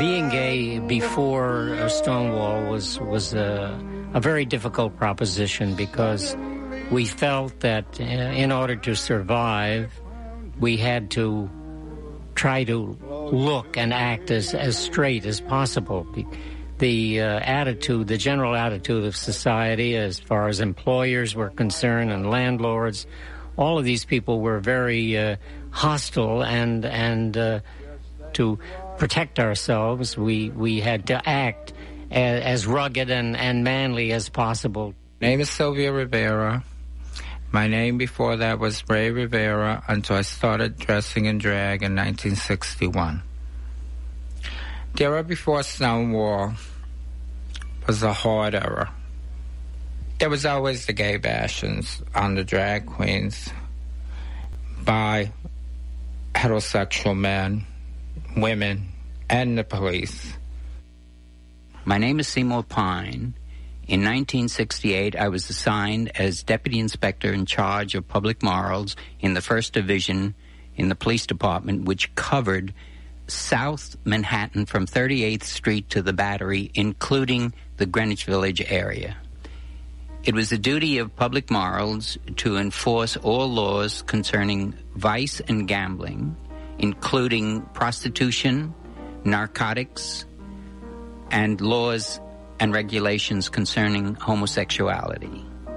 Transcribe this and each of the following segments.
Being gay before Stonewall was a very difficult proposition because we felt that in order to survive, we had to try to look and act as straight as possible. The attitude, the general attitude of society as far as employers were concerned and landlords, all of these people were very hostile, and to protect ourselves, we had to act as rugged and manly as possible. My name is Sylvia Rivera. My name before that was Ray Rivera until I started dressing in drag in 1961. The era before Stonewall was a hard era. There was always the gay bashings on the drag queens by heterosexual men, women, and the police. My name is Seymour Pine. In 1968, I was assigned as Deputy Inspector in charge of public morals in the 1st Division in the Police Department, which covered South Manhattan from 38th Street to the Battery, including the Greenwich Village area. It was the duty of public morals to enforce all laws concerning vice and gambling, including prostitution, narcotics, and laws and regulations concerning homosexuality.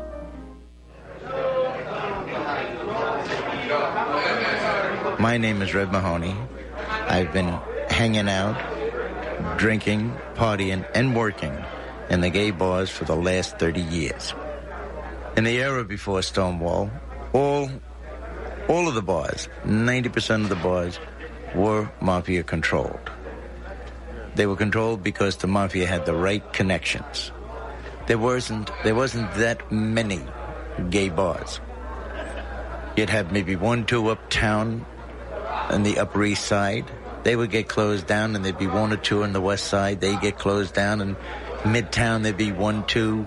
My name is Red Mahoney. I've been hanging out, drinking, partying, and working in the gay bars for the last 30 years. In the era before Stonewall, all of the bars, 90% of the bars, were mafia controlled. They were controlled because the mafia had the right connections. There wasn't that many gay bars. You'd have maybe 1, 2 uptown on the Upper East Side. They would get closed down, and there'd be 1 or 2 on the West Side. They'd get closed down, and Midtown there'd be 1, 2,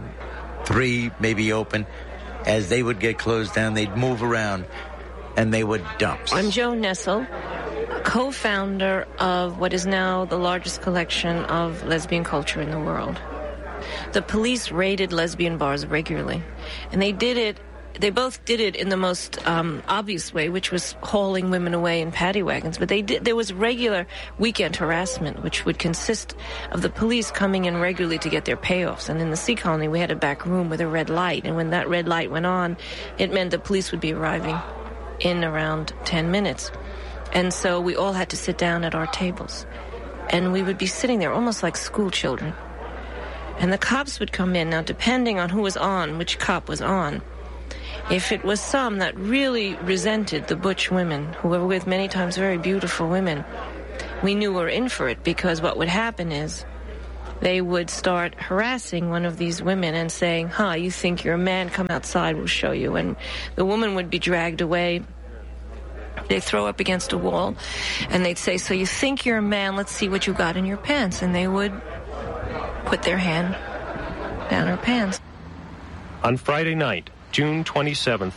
3 maybe open. As they would get closed down, they'd move around, and they were dumps. I'm Joan Nessel, co-founder of what is now the largest collection of lesbian culture in the world. The police raided lesbian bars regularly, and they both did it in the most obvious way, which was hauling women away in paddy wagons. But there was regular weekend harassment, which would consist of the police coming in regularly to get their payoffs. And in the Sea Colony, we had a back room with a red light. And when that red light went on, it meant the police would be arriving in around 10 minutes. And so we all had to sit down at our tables. And we would be sitting there almost like school children. And the cops would come in. Now, depending on who was on, which cop was on, if it was some that really resented the butch women, who were with many times very beautiful women, we knew we were in for it, because what would happen is they would start harassing one of these women and saying, you think you're a man? Come outside, we'll show you. And the woman would be dragged away. They'd throw up against a wall, and they'd say, so you think you're a man? Let's see what you got in your pants. And they would put their hand down her pants. On Friday night, June 27,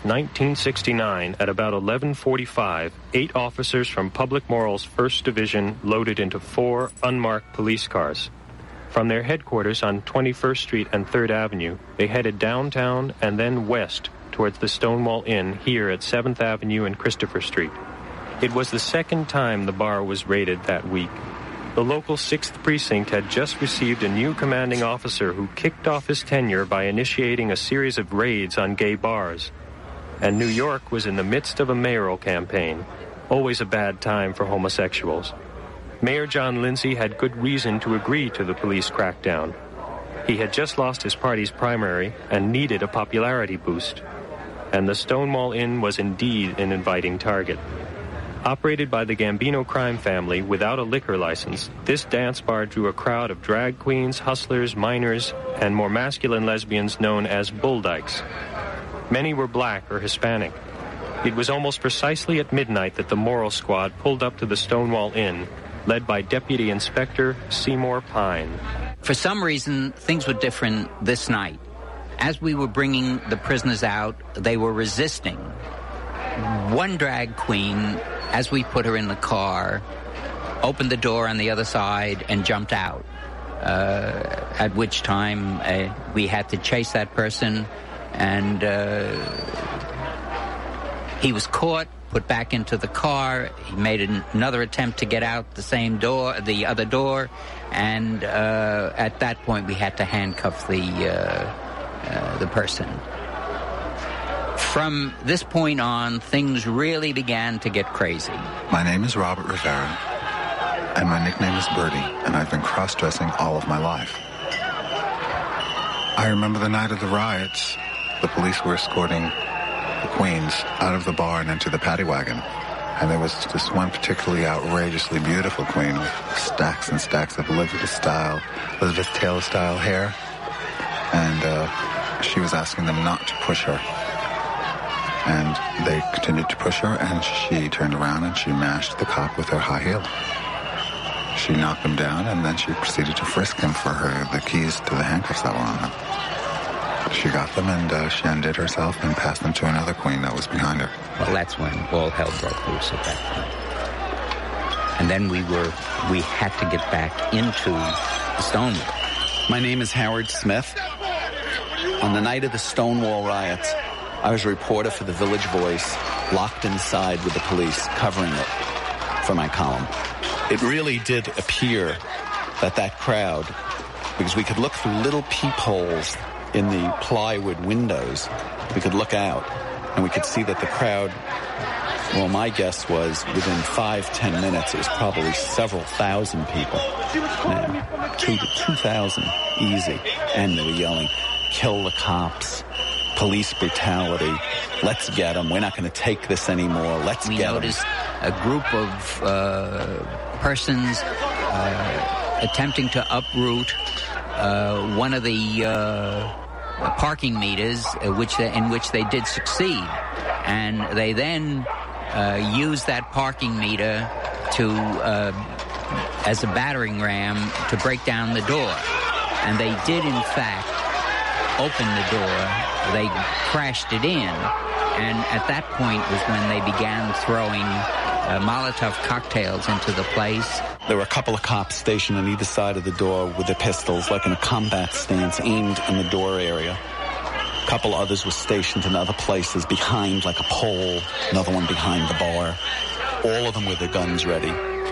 1969, at about 11:45, 8 officers from Public Morals 1st Division loaded into 4 unmarked police cars. From their headquarters on 21st Street and 3rd Avenue, they headed downtown and then west towards the Stonewall Inn here at 7th Avenue and Christopher Street. It was the second time the bar was raided that week. The local 6th Precinct had just received a new commanding officer who kicked off his tenure by initiating a series of raids on gay bars. And New York was in the midst of a mayoral campaign, always a bad time for homosexuals. Mayor John Lindsay had good reason to agree to the police crackdown. He had just lost his party's primary and needed a popularity boost. And the Stonewall Inn was indeed an inviting target. Operated by the Gambino crime family without a liquor license, this dance bar drew a crowd of drag queens, hustlers, minors, and more masculine lesbians known as bulldykes. Many were black or Hispanic. It was almost precisely at midnight that the Moral Squad pulled up to the Stonewall Inn, led by Deputy Inspector Seymour Pine. For some reason, things were different this night. As we were bringing the prisoners out, they were resisting. One drag queen, as we put her in the car, opened the door on the other side and jumped out, at which time we had to chase that person, and he was caught, put back into the car. He made another attempt to get out the other door, and at that point we had to handcuff the person. From this point on, things really began to get crazy. My name is Robert Rivera, and my nickname is Birdie, and I've been cross-dressing all of my life. I remember the night of the riots. The police were escorting the queens out of the bar and into the paddy wagon. And there was this one particularly outrageously beautiful queen with stacks and stacks of Elizabeth Taylor-style hair. And she was asking them not to push her. And they continued to push her, and she turned around and she mashed the cop with her high heel. She knocked him down, and then she proceeded to frisk him for the keys to the handcuffs that were on him. She got them, and she undid herself and passed them to another queen that was behind her. Well, that's when all hell broke loose at that point. And then we had to get back into the Stonewall. My name is Howard Smith. On the night of the Stonewall riots, I was a reporter for the Village Voice, locked inside with the police, covering it for my column. It really did appear that crowd, because we could look through little peepholes in the plywood windows, we could look out, and we could see that the crowd, well, my guess was within 5-10 minutes, it was probably several thousand people. 2,000, easy. And they were yelling, "Kill the cops, police brutality, let's get them, we're not going to take this anymore, let's get them." We noticed a group of persons attempting to uproot one of the parking meters, in which they did succeed, and they then used that parking meter as a battering ram to break down the door, and they did in fact open the door. They crashed it in, and at that point was when they began throwing Molotov cocktails into the place. There were a couple of cops stationed on either side of the door with their pistols, like in a combat stance, aimed in the door area. A couple others were stationed in other places behind, like a pole, another one behind the bar. All of them with their guns ready.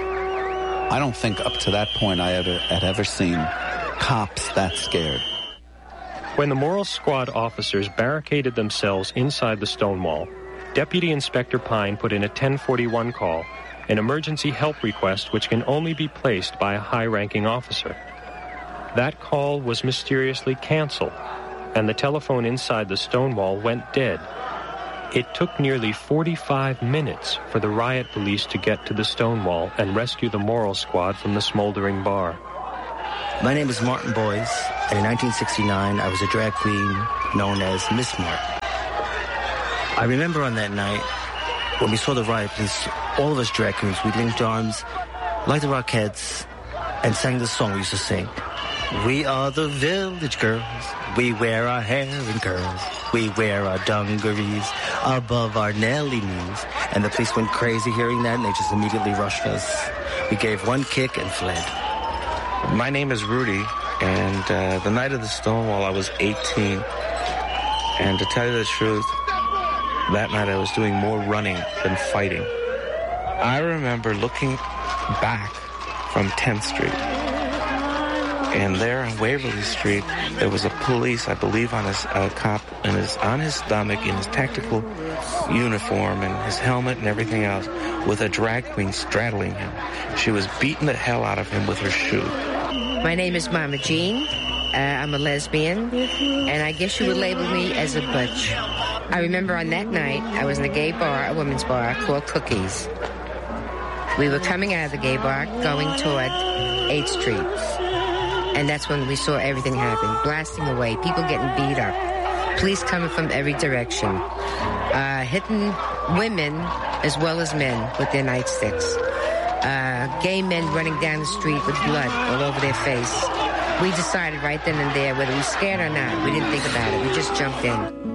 I don't think up to that point I had ever seen cops that scared. When the Morals Squad officers barricaded themselves inside the Stonewall, Deputy Inspector Pine put in a 1041 call, an emergency help request which can only be placed by a high-ranking officer. That call was mysteriously canceled, and the telephone inside the Stonewall went dead. It took nearly 45 minutes for the riot police to get to the Stonewall and rescue the Moral Squad from the smoldering bar. My name is Martin Boyce, and in 1969 I was a drag queen known as Miss Martin. I remember on that night, when we saw the riot police, all of us drag queens, we linked arms like the Rockettes and sang the song we used to sing. We are the village girls, we wear our hair in curls, we wear our dungarees above our Nelly knees. And the police went crazy hearing that, and they just immediately rushed us. We gave one kick and fled. My name is Rudy, and the night of the Stonewall, I was 18. And to tell you the truth, that night I was doing more running than fighting. I remember looking back from 10th Street, and there on Waverly Street, there was a police, I believe, on his cop, and on his stomach, in his tactical uniform and his helmet and everything else, with a drag queen straddling him. She was beating the hell out of him with her shoe. My name is Mama Jean. I'm a lesbian, and I guess you would label me as a butch. I remember on that night, I was in a gay bar, a women's bar, called Cookies. We were coming out of the gay bar, going toward 8th Street. And that's when we saw everything happen, blasting away, people getting beat up, police coming from every direction, hitting women as well as men with their nightsticks, gay men running down the street with blood all over their face. We decided right then and there whether we were scared or not. We didn't think about it. We just jumped in.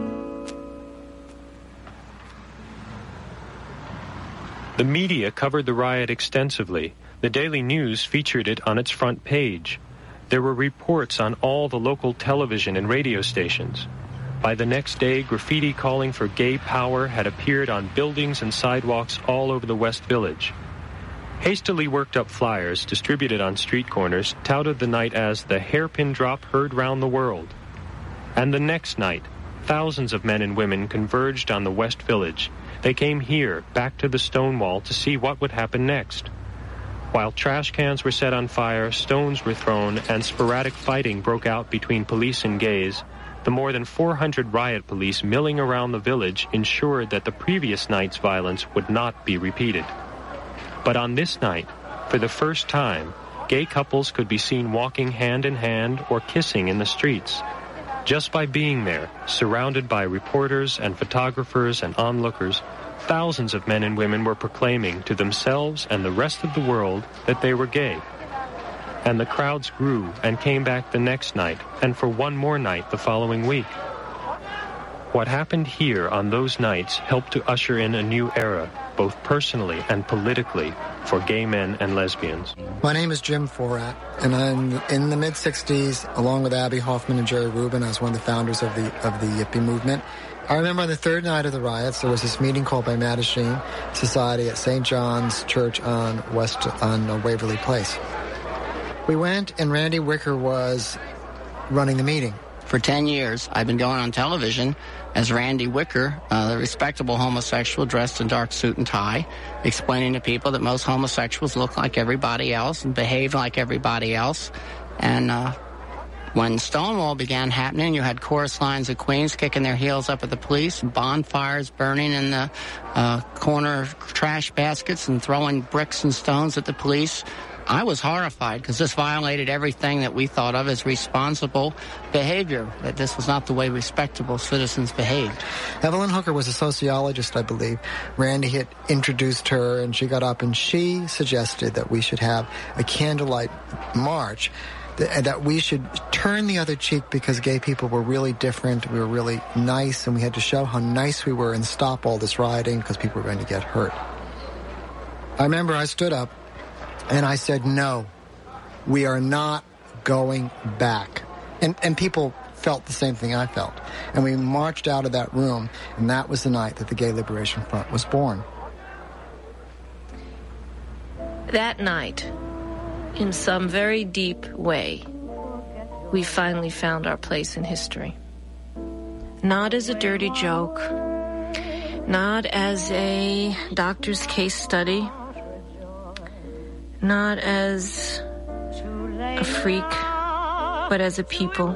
The media covered the riot extensively. The Daily News featured it on its front page. There were reports on all the local television and radio stations. By the next day, graffiti calling for gay power had appeared on buildings and sidewalks all over the West Village. Hastily worked up flyers distributed on street corners touted the night as the hairpin drop heard round the world. And the next night, thousands of men and women converged on the West Village. They came here, back to the Stonewall, to see what would happen next. While trash cans were set on fire, stones were thrown, and sporadic fighting broke out between police and gays, the more than 400 riot police milling around the village ensured that the previous night's violence would not be repeated. But on this night, for the first time, gay couples could be seen walking hand in hand or kissing in the streets. Just by being there, surrounded by reporters and photographers and onlookers, thousands of men and women were proclaiming to themselves and the rest of the world that they were gay. And the crowds grew and came back the next night, and for one more night the following week. What happened here on those nights helped to usher in a new era, both personally and politically, for gay men and lesbians. My name is Jim Forat, and I'm in the mid-'60s, along with Abby Hoffman and Jerry Rubin. I was one of the founders of the Yippie movement. I remember on the third night of the riots, there was this meeting called by Mattachine Society at St. John's Church on Waverly Place. We went, and Randy Wicker was running the meeting. For 10 years, I've been going on television as Randy Wicker, the respectable homosexual dressed in dark suit and tie, explaining to people that most homosexuals look like everybody else and behave like everybody else. And when Stonewall began happening, you had chorus lines of Queens kicking their heels up at the police, bonfires burning in the corner trash baskets and throwing bricks and stones at the police. I was horrified because this violated everything that we thought of as responsible behavior, that this was not the way respectable citizens behaved. Evelyn Hooker was a sociologist, I believe. Randy had introduced her, and she got up and she suggested that we should have a candlelight march, that we should turn the other cheek because gay people were really different, we were really nice, and we had to show how nice we were and stop all this rioting because people were going to get hurt. I remember I stood up and I said, no, we are not going back. And people felt the same thing I felt. And we marched out of that room, and that was the night that the Gay Liberation Front was born. That night, in some very deep way, we finally found our place in history. Not as a dirty joke, not as a doctor's case study, not as a freak, but as a people.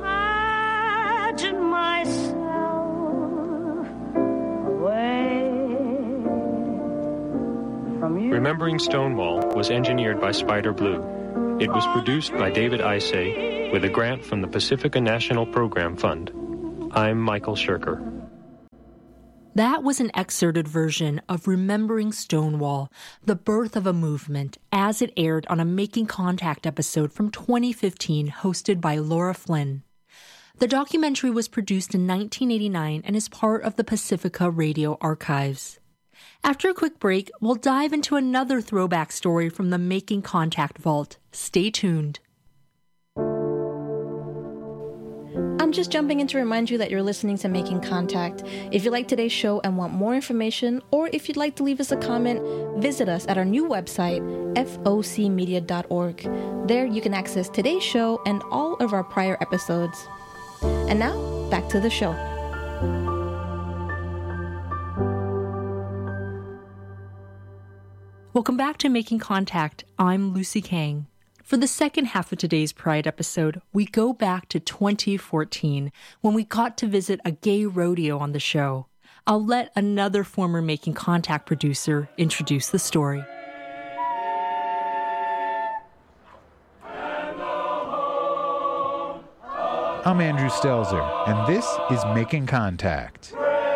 Remembering Stonewall was engineered by Spider Blue. It was produced by David Isay with a grant from the Pacifica National Program Fund. I'm Michael Shirker. That was an excerpted version of Remembering Stonewall, the birth of a movement, as it aired on a Making Contact episode from 2015 hosted by Laura Flynn. The documentary was produced in 1989 and is part of the Pacifica Radio Archives. After a quick break, we'll dive into another throwback story from the Making Contact vault. Stay tuned. I'm just jumping in to remind you that you're listening to Making Contact. If you like today's show and want more information, or if you'd like to leave us a comment, visit us at our new website, focmedia.org. There you can access today's show and all of our prior episodes. And now, back to the show. Welcome back to Making Contact. I'm Lucy Kang. For the second half of today's Pride episode, we go back to 2014 when we got to visit a gay rodeo on the show. I'll let another former Making Contact producer introduce the story. I'm Andrew Stelzer, and this is Making Contact.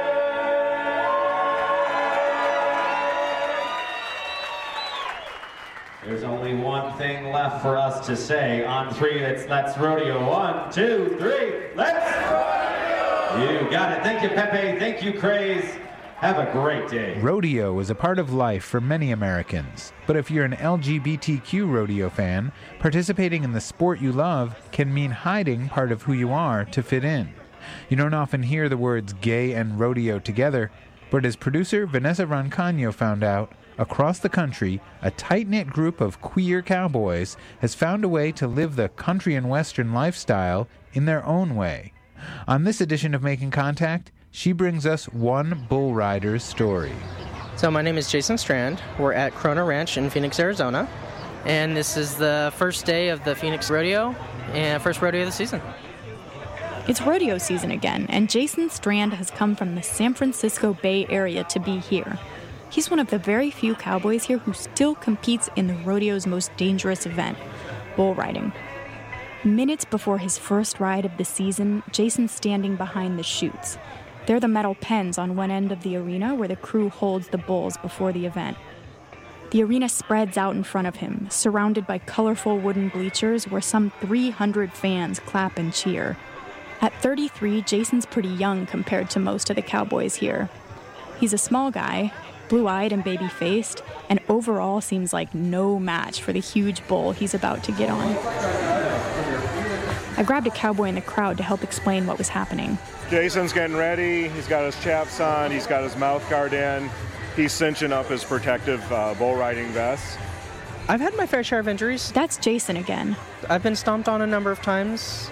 There's only one thing left for us to say. On three, let's rodeo. 1, 2, 3, let's rodeo! You got it. Thank you, Pepe. Thank you, Craze. Have a great day. Rodeo is a part of life for many Americans, but if you're an LGBTQ rodeo fan, participating in the sport you love can mean hiding part of who you are to fit in. You don't often hear the words gay and rodeo together, but as producer Vanessa Roncaño found out, across the country, a tight-knit group of queer cowboys has found a way to live the country and western lifestyle in their own way. On this edition of Making Contact, she brings us one bull rider's story. So my name is Jason Strand. We're at Corona Ranch in Phoenix, Arizona. And this is the first day of the Phoenix Rodeo and first rodeo of the season. It's rodeo season again, and Jason Strand has come from the San Francisco Bay Area to be here. He's one of the very few cowboys here who still competes in the rodeo's most dangerous event, bull riding. Minutes before his first ride of the season, Jason's standing behind the chutes. They're the metal pens on one end of the arena where the crew holds the bulls before the event. The arena spreads out in front of him, surrounded by colorful wooden bleachers where some 300 fans clap and cheer. At 33, Jason's pretty young compared to most of the cowboys here. He's a small guy, blue-eyed and baby-faced, and overall seems like no match for the huge bull he's about to get on. I grabbed a cowboy in the crowd to help explain what was happening. Jason's getting ready. He's got his chaps on. He's got his mouth guard in. He's cinching up his protective bull riding vest. I've had my fair share of injuries. That's Jason again. I've been stomped on a number of times.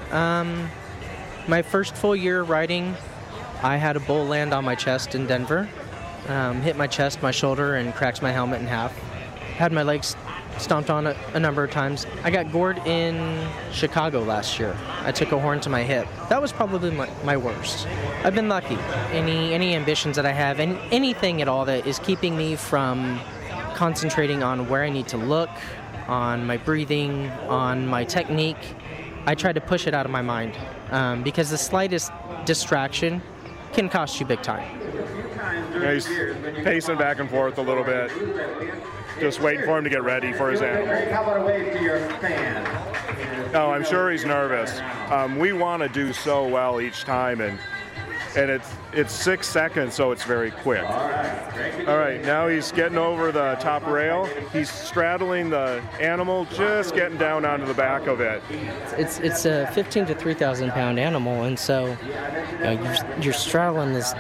My first full year riding, I had a bull land on my chest in Denver. Hit my chest, my shoulder, and cracked my helmet in half. Had my legs stomped on a number of times. I got gored in Chicago last year. I took a horn to my hip. That was probably my worst. I've been lucky. Any ambitions that I have, anything at all that is keeping me from concentrating on where I need to look, on my breathing, on my technique, I try to push it out of my mind. Because the slightest distraction can cost you big time. Yeah, he's pacing back and forth a little bit, just waiting for him to get ready for his animal. How about a wave to your fan? No, I'm sure he's nervous. We want to do so well each time, and it's 6 seconds, so it's very quick. All right, now he's getting over the top rail. He's straddling the animal, just getting down onto the back of it. It's a 15 to 3,000 pound animal, and so you're straddling this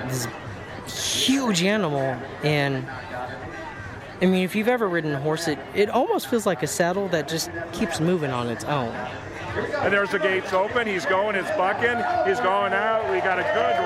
huge animal. And I mean, if you've ever ridden a horse, it almost feels like a saddle that just keeps moving on its own. And there's the gates open. He's going, it's bucking. He's going out. We got a good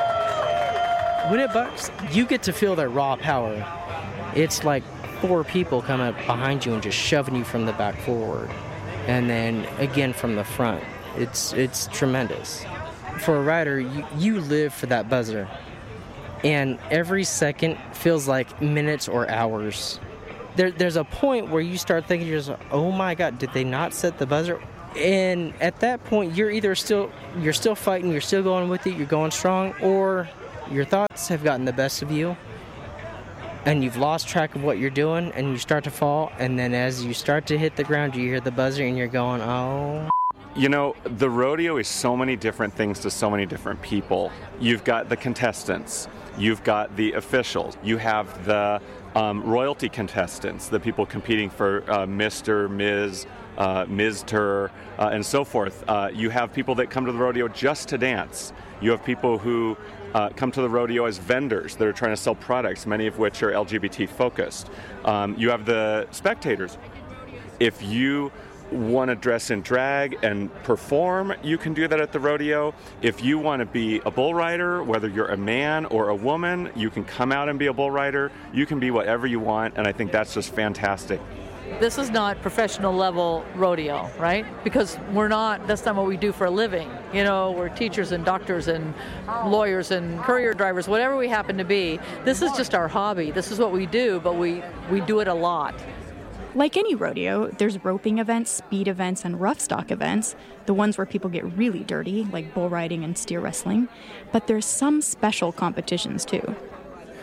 ride. When it bucks, you get to feel that raw power. It's like 4 people come up behind you and just shoving you from the back forward. And then again from the front. It's tremendous. For a rider, you live for that buzzer. And every second feels like minutes or hours. There's a point where you start thinking to yourself, oh my God, did they not set the buzzer? And at that point, you're still fighting, you're still going with it, you're going strong, or your thoughts have gotten the best of you, and you've lost track of what you're doing, and you start to fall, and then as you start to hit the ground, you hear the buzzer, and you're going, oh. You know, the rodeo is so many different things to so many different people. You've got the contestants, you've got the officials, you have the royalty contestants, the people competing for Mr., Ms., Ms.ter, and so forth. You have people that come to the rodeo just to dance. You have people who come to the rodeo as vendors that are trying to sell products, many of which are LGBT focused. You have the spectators. If you want to dress in drag and perform, you can do that at the rodeo. If you want to be a bull rider, whether you're a man or a woman, you can come out and be a bull rider. You can be whatever you want, and I think that's just fantastic. This is not professional level rodeo, right? Because that's not what we do for a living. You know, we're teachers and doctors and lawyers and courier drivers, whatever we happen to be. This is just our hobby. This is what we do, but we do it a lot. Like any rodeo, there's roping events, speed events, and rough stock events, the ones where people get really dirty, like bull riding and steer wrestling. But there's some special competitions, too.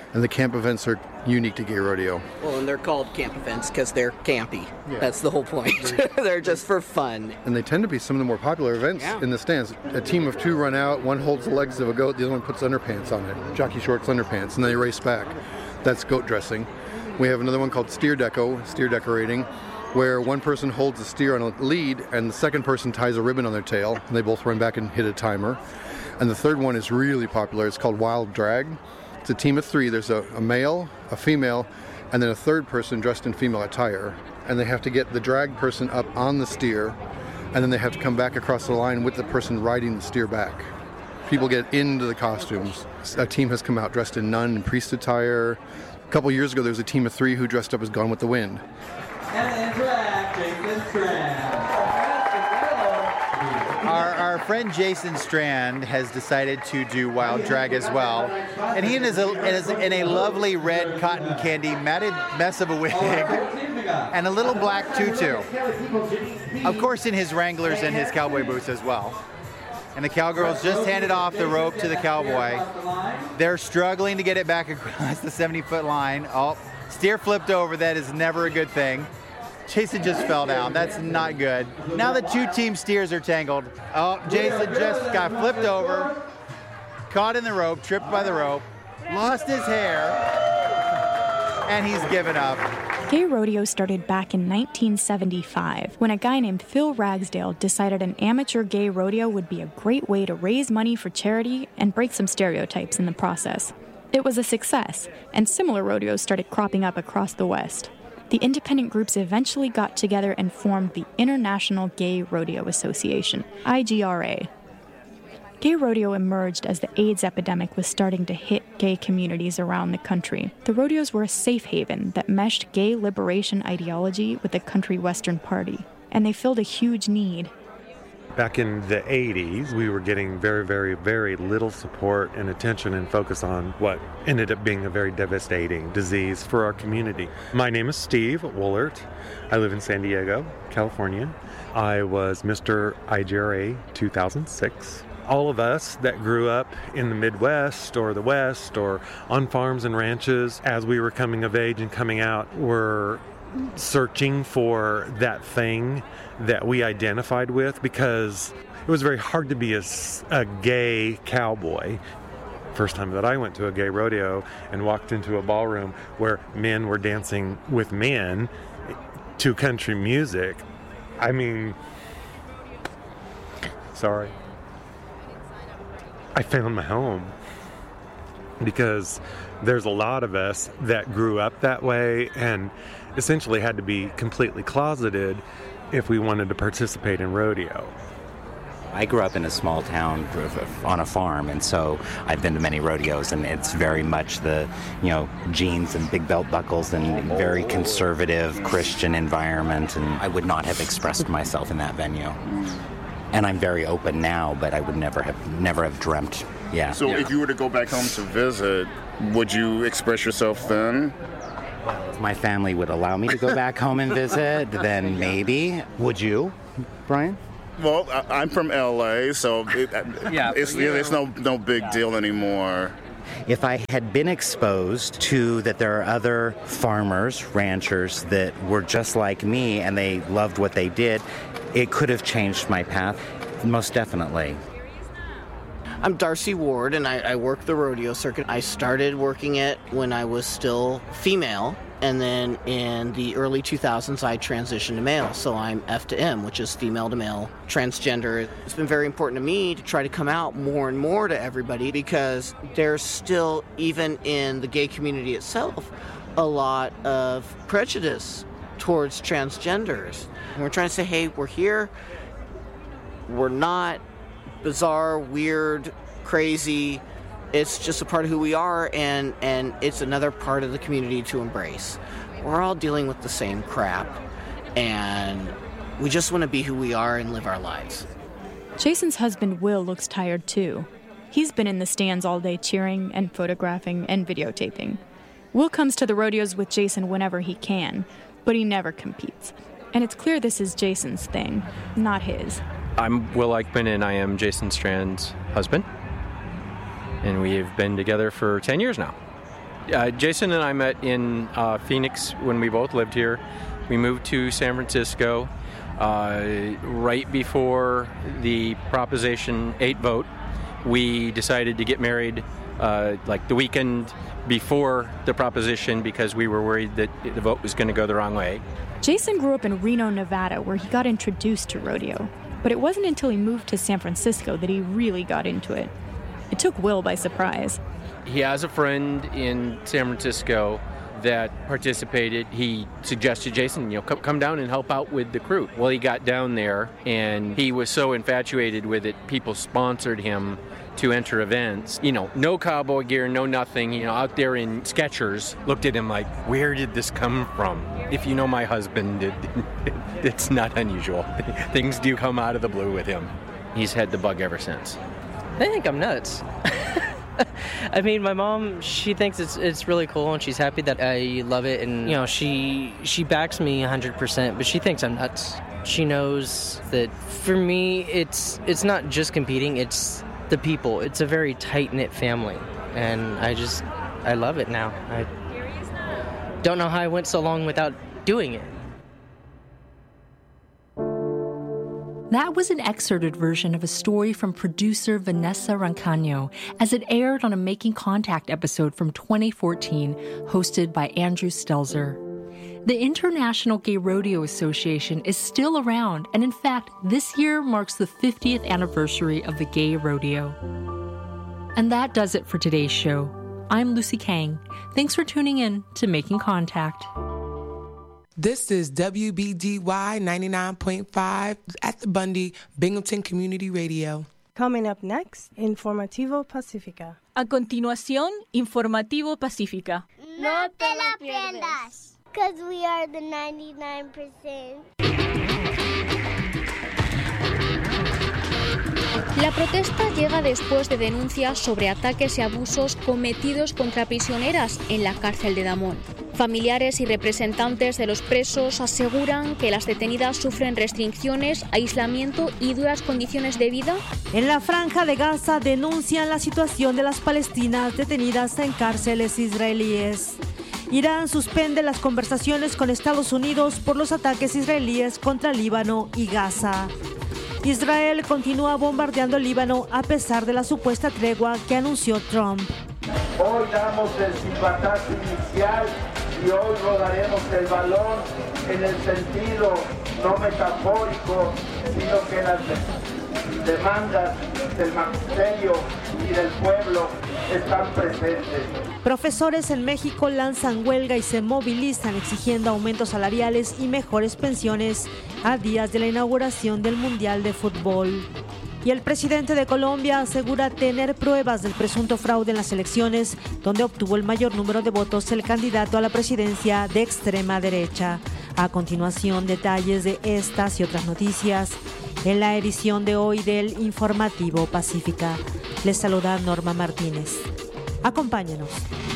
And the camp events are unique to gay rodeo. Well, and they're called camp events because they're campy. Yeah. That's the whole point. They're just for fun. And they tend to be some of the more popular events in the stands. A team of 2 run out, one holds the legs of a goat, the other one puts underpants on it, jockey shorts, underpants, and then they race back. That's goat dressing. We have another one called steer decorating, where one person holds the steer on a lead and the second person ties a ribbon on their tail, and they both run back and hit a timer. And the third one is really popular. It's called wild drag. It's a team of 3. There's a male, a female, and then a third person dressed in female attire. And they have to get the drag person up on the steer, and then they have to come back across the line with the person riding the steer back. People get into the costumes. A team has come out dressed in nun and priest attire. A couple years ago, there was a team of 3 who dressed up as Gone with the Wind. And drag, Jason Strand. Our friend Jason Strand has decided to do wild drag as well, and he is in a lovely red cotton candy matted mess of a wig and a little black tutu. Of course, in his Wranglers and his cowboy boots as well. And the cowgirls just handed off the rope to the cowboy. They're struggling to get it back across the 70-foot line. Oh, steer flipped over. That is never a good thing. Jason just fell down. That's not good. Now the 2 team steers are tangled. Oh, Jason just got flipped over, caught in the rope, tripped by the rope, lost his hair, and he's given up. Gay rodeo started back in 1975 when a guy named Phil Ragsdale decided an amateur gay rodeo would be a great way to raise money for charity and break some stereotypes in the process. It was a success, and similar rodeos started cropping up across the West. The independent groups eventually got together and formed the International Gay Rodeo Association, IGRA. Gay rodeo emerged as the AIDS epidemic was starting to hit gay communities around the country. The rodeos were a safe haven that meshed gay liberation ideology with the country western party, and they filled a huge need. Back in the 80s, we were getting very, very, very little support and attention and focus on what ended up being a very devastating disease for our community. My name is Steve Woolert. I live in San Diego, California. I was Mr. IGRA 2006. All of us that grew up in the Midwest or the West or on farms and ranches as we were coming of age and coming out were searching for that thing that we identified with, because it was very hard to be a gay cowboy. First time that I went to a gay rodeo and walked into a ballroom where men were dancing with men to country music, I mean, sorry, I found my home. Because there's a lot of us that grew up that way and essentially had to be completely closeted if we wanted to participate in rodeo. I grew up in a small town on a farm, and so I've been to many rodeos, and it's very much the, jeans and big belt buckles and very conservative Christian environment, and I would not have expressed myself in that venue. And I'm very open now, but I would never have dreamt. Yeah. So if you were to go back home to visit, would you express yourself then? If my family would allow me to go back home and visit, then maybe. Would you, Brian? Well, I'm from LA, so it's no big deal anymore. If I had been exposed to that there are other farmers, ranchers that were just like me and they loved what they did, it could have changed my path, most definitely. I'm Darcy Ward, and I work the rodeo circuit. I started working it when I was still female, and then in the early 2000s, I transitioned to male. So I'm F to M, which is female to male, transgender. It's been very important to me to try to come out more and more to everybody, because there's still, even in the gay community itself, a lot of prejudice towards transgenders. And we're trying to say, hey, we're here. We're not bizarre, weird, crazy. It's just a part of who we are, and it's another part of the community to embrace. We're all dealing with the same crap, and we just want to be who we are and live our lives. Jason's husband, Will, looks tired too. He's been in the stands all day cheering and photographing and videotaping. Will comes to the rodeos with Jason whenever he can, but he never competes. And it's clear this is Jason's thing, not his. I'm Will Eichman, and I am Jason Strand's husband. And we have been together for 10 years now. Jason and I met in Phoenix when we both lived here. We moved to San Francisco right before the Proposition 8 vote. We decided to get married like the weekend before the proposition because we were worried that the vote was going to go the wrong way. Jason grew up in Reno, Nevada, where he got introduced to rodeo. But it wasn't until he moved to San Francisco that he really got into it. It took Will by surprise. He has a friend in San Francisco that participated. He suggested, Jason, come down and help out with the crew. Well, he got down there, and he was so infatuated with it, people sponsored him to enter events. No cowboy gear, no nothing, out there in Skechers. Looked at him like, where did this come from? If you know my husband, it's not unusual. Things do come out of the blue with him. He's had the bug ever since. They think I'm nuts. I mean, my mom, she thinks it's really cool, and she's happy that I love it, and she backs me 100%, but she thinks I'm nuts. She knows that for me, it's not just competing, it's the people. It's a very tight-knit family, and I love it now. I don't know how I went so long without doing it. That was an excerpted version of a story from producer Vanessa Rancano as it aired on a Making Contact episode from 2014 hosted by Andrew Stelzer. The International Gay Rodeo Association is still around, and in fact, this year marks the 50th anniversary of the Gay Rodeo. And that does it for today's show. I'm Lucy Kang. Thanks for tuning in to Making Contact. This is WBDY 99.5 at the Bundy, Binghamton Community Radio. Coming up next, Informativo Pacífica. A continuación, Informativo Pacífica. No te la pierdas, because we are the 99%. La protesta llega después de denuncias sobre ataques y abusos cometidos contra prisioneras en la cárcel de Damón. Familiares y representantes de los presos aseguran que las detenidas sufren restricciones, aislamiento y duras condiciones de vida. En la Franja de Gaza denuncian la situación de las palestinas detenidas en cárceles israelíes. Irán suspende las conversaciones con Estados Unidos por los ataques israelíes contra Líbano y Gaza. Israel continúa bombardeando Líbano a pesar de la supuesta tregua que anunció Trump. Hoy damos el silbatazo inicial y hoy rodaremos el balón en el sentido no metafórico, sino que las demandas del magisterio y del pueblo están presentes. Profesores en México lanzan huelga y se movilizan exigiendo aumentos salariales y mejores pensiones a días de la inauguración del Mundial de Fútbol. Y el presidente de Colombia asegura tener pruebas del presunto fraude en las elecciones, donde obtuvo el mayor número de votos el candidato a la presidencia de extrema derecha. A continuación, detalles de estas y otras noticias en la edición de hoy del Informativo Pacífica. Les saluda Norma Martínez. Acompáñenos.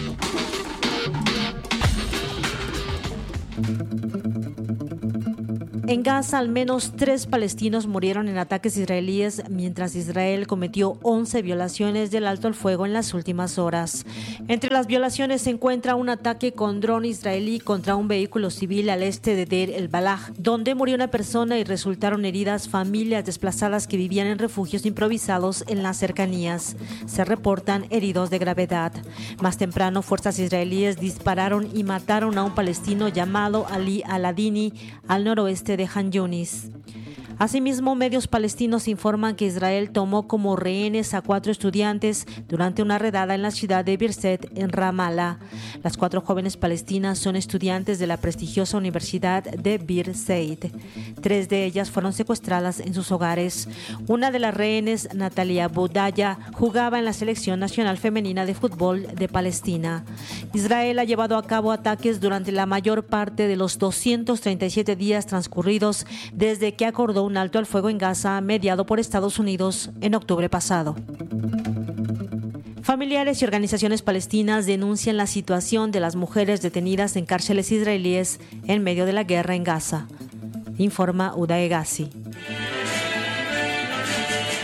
En Gaza, al menos 3 palestinos murieron en ataques israelíes, mientras Israel cometió 11 violaciones del alto al fuego en las últimas horas. Entre las violaciones se encuentra un ataque con dron israelí contra un vehículo civil al este de Deir el-Balah, donde murió una persona y resultaron heridas familias desplazadas que vivían en refugios improvisados en las cercanías. Se reportan heridos de gravedad. Más temprano, fuerzas israelíes dispararon y mataron a un palestino llamado Ali al-Adini al noroeste de Han Yunis. Asimismo, medios palestinos informan que Israel tomó como rehenes a 4 estudiantes durante una redada en la ciudad de Birzeit, en Ramallah. Las 4 jóvenes palestinas son estudiantes de la prestigiosa Universidad de Birzeit. 3 de ellas fueron secuestradas en sus hogares. Una de las rehenes, Natalia Boudaya, jugaba en la selección nacional femenina de fútbol de Palestina. Israel ha llevado a cabo ataques durante la mayor parte de los 237 días transcurridos desde que acordó un alto al fuego en Gaza mediado por Estados Unidos en octubre pasado. Familiares y organizaciones palestinas denuncian la situación de las mujeres detenidas en cárceles israelíes en medio de la guerra en Gaza. Informa Uday Gassi.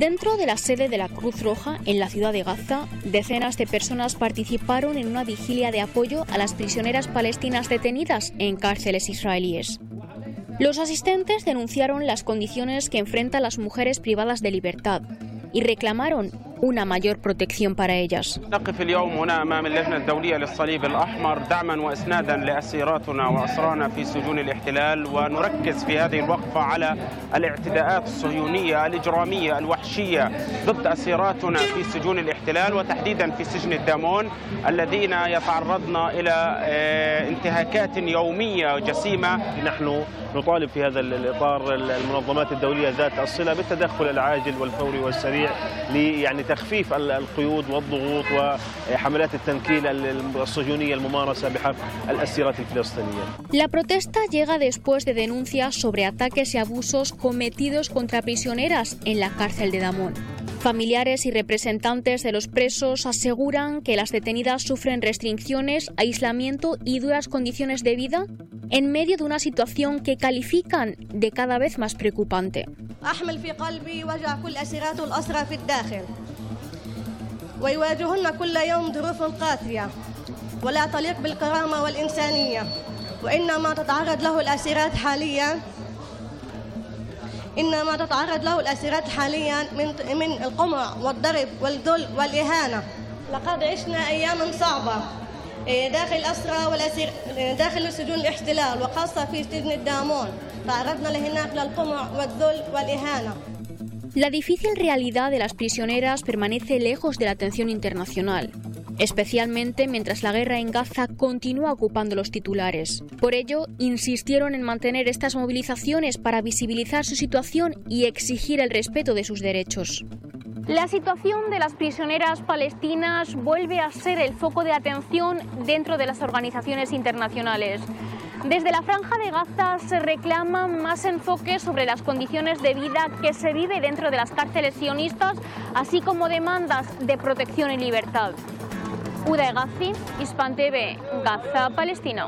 Dentro de la sede de la Cruz Roja en la ciudad de Gaza, decenas de personas participaron en una vigilia de apoyo a las prisioneras palestinas detenidas en cárceles israelíes. Los asistentes denunciaron las condiciones que enfrentan las mujeres privadas de libertad y reclamaron una mayor protección para ellas. نقف اليوم هنا أمام اللجنة الدولية للصليب الأحمر دعما وإسنادا لأسيراتنا وأسرانا في سجون الاحتلال ونركز في هذه الوقفة على الاعتداءات الصهيونية الإجرامية الوحشية ضد أسيراتنا في سجون الاحتلال وتحديدا في سجن الدامون الذين يتعرضن إلى انتهاكات يومية جسيمة. نحن نطالب في هذا الإطار المنظمات الدولية ذات الصلة بالتدخل العاجل والفوري والسريع يعني تخفيف القيود والضغوط وحملات التنكيل الصهيونية الممارسة بحق الأسيرات الفلسطينيين. La protesta llega después de denuncias sobre ataques y abusos cometidos contra prisioneras en la cárcel de Damón. Familiares y representantes de los presos aseguran que las detenidas sufren restricciones, aislamiento y duras condiciones de vida en medio de una situación que califican de cada vez más preocupante. أحمل في قلبي وجع كل أسيرات الأسرى في الداخل ويواجهن كل يوم ظروف قاسية ولا تليق بالكرامة والإنسانية وإنما تتعرض له الأسيرات حاليا من القمع والضرب والذل والإهانة. لقد عشنا أياما صعبة داخل الأسرى والأسير داخل سجون الاحتلال وخاصة في سجن الدامون تعرضنا لهناك للقمع والذل والإهانة. La difícil realidad de las prisioneras permanece lejos de la atención internacional, especialmente mientras la guerra en Gaza continúa ocupando los titulares. Por ello, insistieron en mantener estas movilizaciones para visibilizar su situación y exigir el respeto de sus derechos. La situación de las prisioneras palestinas vuelve a ser el foco de atención dentro de las organizaciones internacionales. Desde la Franja de Gaza se reclaman más enfoque sobre las condiciones de vida que se vive dentro de las cárceles sionistas, así como demandas de protección y libertad. Uda Egazi, Hispan TV, Gaza, Palestina.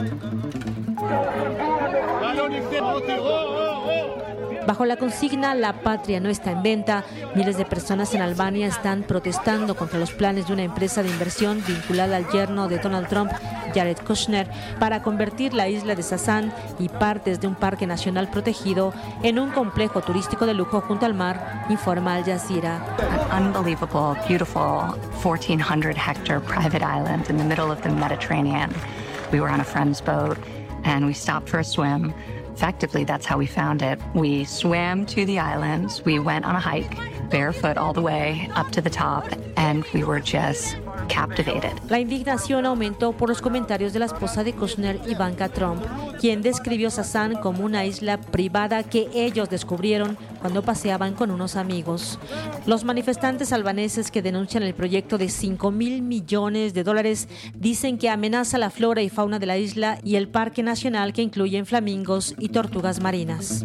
Bajo la consigna "La patria no está en venta", miles de personas en Albania están protestando contra los planes de una empresa de inversión vinculada al yerno de Donald Trump, Jared Kushner, para convertir la isla de Sasan y partes de un parque nacional protegido en un complejo turístico de lujo junto al mar, informa Al Jazeera. An unbelievable, beautiful 1,400-hectare private island in the middle of the Mediterranean. We were on a friend's boat and we stopped for a swim. Effectively, that's how we found it. We swam to the islands, we went on a hike, barefoot all the way up to the top, and we were just captivated. La indignación aumentó por los comentarios de la esposa de Kushner, Ivanka Trump, quien describió Sasan como una isla privada que ellos descubrieron cuando paseaban con unos amigos. Los manifestantes albaneses que denuncian el proyecto de $5,000 millones dicen que amenaza la flora y fauna de la isla y el parque nacional que incluyen flamingos y tortugas marinas.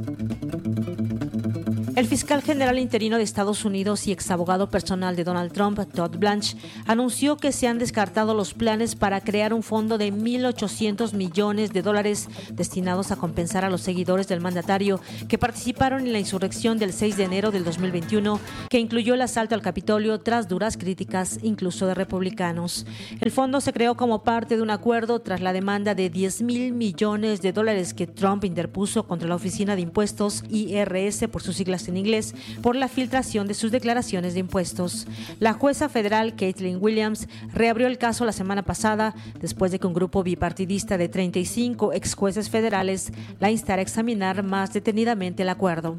El fiscal general interino de Estados Unidos y exabogado personal de Donald Trump, Todd Blanche, anunció que se han descartado los planes para crear un fondo de $1,800 millones destinados a compensar a los seguidores del mandatario que participaron en la insurrección del 6 de enero del 2021, que incluyó el asalto al Capitolio tras duras críticas, incluso de republicanos. El fondo se creó como parte de un acuerdo tras la demanda de $10,000 millones que Trump interpuso contra la Oficina de Impuestos, IRS por sus siglas en inglés, por la filtración de sus declaraciones de impuestos. La jueza federal Caitlin Williams reabrió el caso la semana pasada después de que un grupo bipartidista de 35 ex jueces federales la instara a examinar más detenidamente el acuerdo.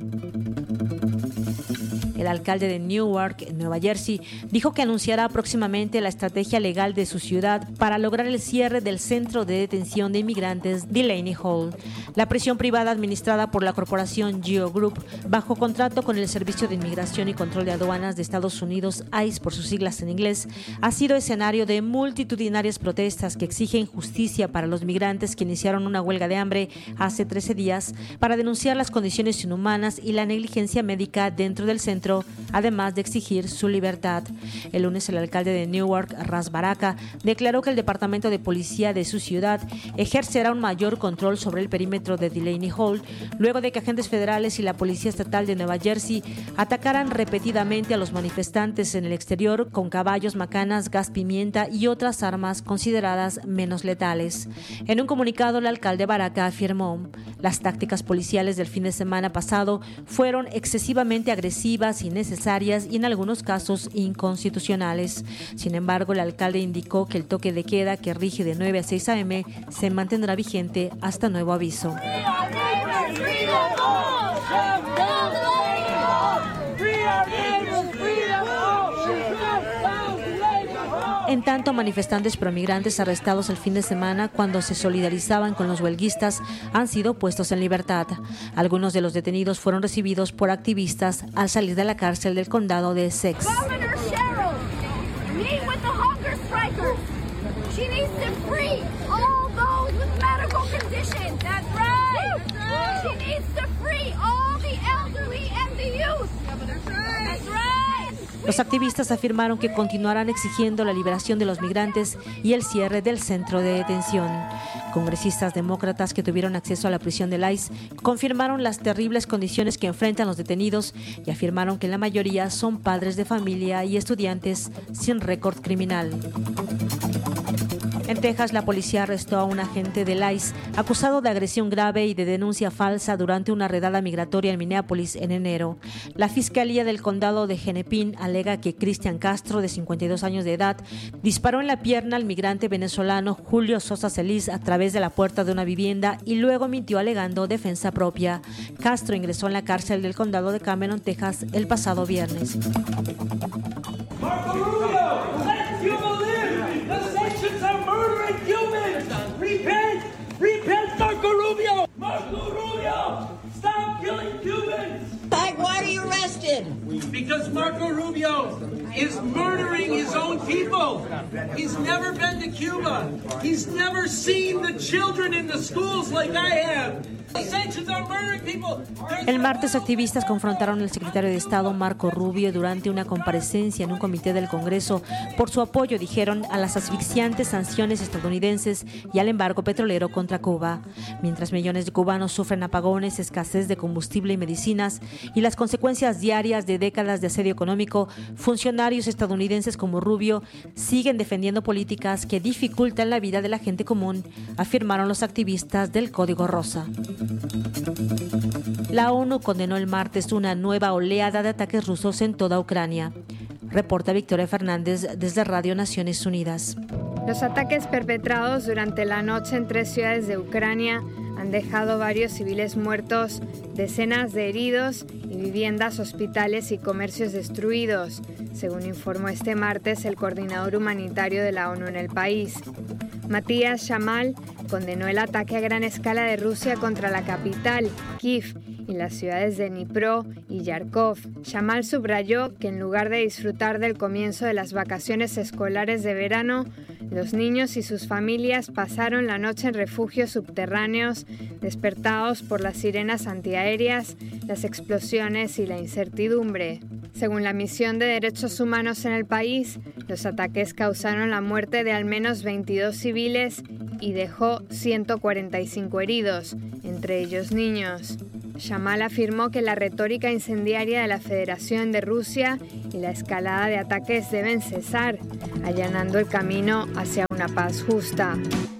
El alcalde de Newark, en Nueva Jersey, dijo que anunciará próximamente la estrategia legal de su ciudad para lograr el cierre del centro de detención de inmigrantes Delaney Hall. La prisión privada administrada por la corporación Geo Group, bajo contrato con el Servicio de Inmigración y Control de Aduanas de Estados Unidos, ICE por sus siglas en inglés, ha sido escenario de multitudinarias protestas que exigen justicia para los migrantes que iniciaron una huelga de hambre hace 13 días para denunciar las condiciones inhumanas y la negligencia médica dentro del centro perímetro, además de exigir su libertad. El lunes el alcalde de Newark, Ras Baraka, declaró que el departamento de policía de su ciudad ejercerá un mayor control sobre el perímetro de Delaney Hall, luego de que agentes federales y la Policía Estatal de Nueva Jersey atacaran repetidamente a los manifestantes en el exterior con caballos, macanas, gas pimienta y otras armas consideradas menos letales. En un comunicado, el alcalde Baraka afirmó: las tácticas policiales del fin de semana pasado fueron excesivamente agresivas, innecesarias y en algunos casos inconstitucionales. Sin embargo, el alcalde indicó que el toque de queda, que rige de 9 a 6 a.m., se mantendrá vigente hasta nuevo aviso. En tanto, manifestantes promigrantes arrestados el fin de semana cuando se solidarizaban con los huelguistas han sido puestos en libertad. Algunos de los detenidos fueron recibidos por activistas al salir de la cárcel del condado de Essex. Los activistas afirmaron que continuarán exigiendo la liberación de los migrantes y el cierre del centro de detención. Congresistas demócratas que tuvieron acceso a la prisión de ICE confirmaron las terribles condiciones que enfrentan los detenidos y afirmaron que la mayoría son padres de familia y estudiantes sin récord criminal. En Texas, la policía arrestó a un agente del ICE acusado de agresión grave y de denuncia falsa durante una redada migratoria en Minneapolis en enero. La Fiscalía del Condado de Hennepin alega que Cristian Castro, de 52 años de edad, disparó en la pierna al migrante venezolano Julio Sosa Celis a través de la puerta de una vivienda y luego mintió alegando defensa propia. Castro ingresó en la cárcel del Condado de Cameron, Texas, el pasado viernes. Repent, Marco Rubio! Marco Rubio! Stop killing Cubans! Why are you arrested? Because Marco Rubio is murdering his own people. He's never been to Cuba. He's never seen the children in the schools like I have. El martes, activistas confrontaron al secretario de Estado Marco Rubio durante una comparecencia en un comité del Congreso por su apoyo, dijeron, a las asfixiantes sanciones estadounidenses y al embargo petrolero contra Cuba. Mientras millones de cubanos sufren apagones, escasez de combustible y medicinas y las consecuencias diarias de décadas de asedio económico, funcionarios estadounidenses como Rubio siguen defendiendo políticas que dificultan la vida de la gente común, afirmaron los activistas del Código Rosa. La ONU condenó el martes una nueva oleada de ataques rusos en toda Ucrania. Reporta Victoria Fernández desde Radio Naciones Unidas. Los ataques perpetrados durante la noche en 3 ciudades de Ucrania han dejado varios civiles muertos, decenas de heridos y viviendas, hospitales y comercios destruidos, según informó este martes el coordinador humanitario de la ONU en el país. Matías Shamal condenó el ataque a gran escala de Rusia contra la capital, Kiev, y las ciudades de Dnipro y Yarkov. Shamal subrayó que en lugar de disfrutar del comienzo de las vacaciones escolares de verano, los niños y sus familias pasaron la noche en refugios subterráneos, despertados por las sirenas antiaéreas, las explosiones y la incertidumbre. Según la Misión de Derechos Humanos en el país, los ataques causaron la muerte de al menos 22 civiles y dejó 145 heridos, entre ellos niños. Shamal afirmó que la retórica incendiaria de la Federación de Rusia y la escalada de ataques deben cesar, allanando el camino hacia una paz justa.